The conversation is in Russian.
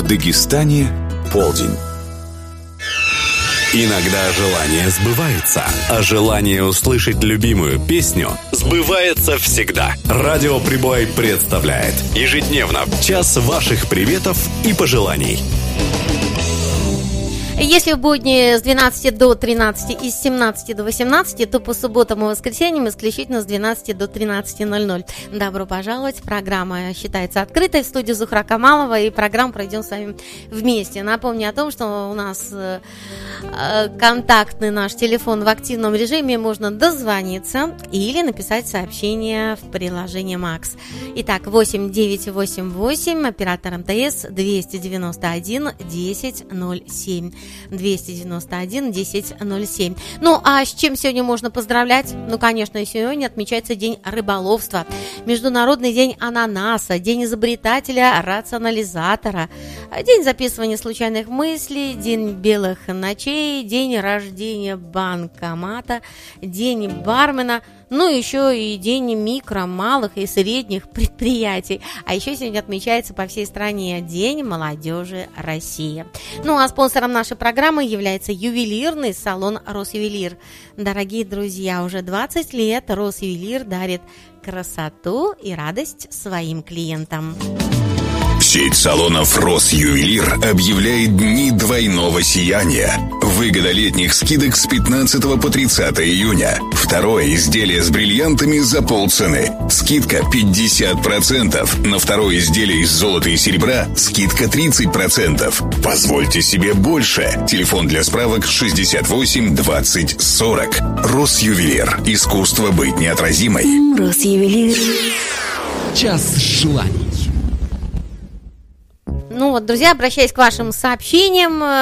В Дагестане полдень. Иногда желание сбывается, а желание услышать любимую песню сбывается всегда. Радио Прибой представляет ежедневно час ваших приветов и пожеланий. Если в будни с 12 до 13 и с 17 до 18, то по субботам и воскресеньям исключительно с 12 до 13:00. Добро пожаловать. Программа считается открытой. В студии Зухра Камалова, и программу пройдем с вами вместе. Напомню о том, что у нас контактный наш телефон в активном режиме. Можно дозвониться или написать сообщение в приложении МАКС. Итак, 8988, оператор МТС 291 1007. 291 1007. Ну, а с чем сегодня можно поздравлять? Ну, конечно, сегодня отмечается День рыболовства, Международный день ананаса, День изобретателя рационализатора, День записывания случайных мыслей, День белых ночей, День рождения банкомата, День бармена, ну, еще и День микро, малых и средних предприятий. А еще сегодня отмечается по всей стране День молодежи России. Ну, а спонсором нашей программы является ювелирный салон «Росювелир». Дорогие друзья, уже 20 лет «Росювелир» дарит красоту и радость своим клиентам. Сеть салонов «Росювелир» объявляет дни двойного сияния. Выгода летних скидок с 15 по 30 июня. Второе изделие с бриллиантами за полцены. Скидка 50%. На второе изделие из золота и серебра скидка 30%. Позвольте себе больше. Телефон для справок 68 20 40. «Росювелир». Искусство быть неотразимой. «Росювелир». Час желаний. Ну вот, друзья, обращаясь к вашим сообщениям,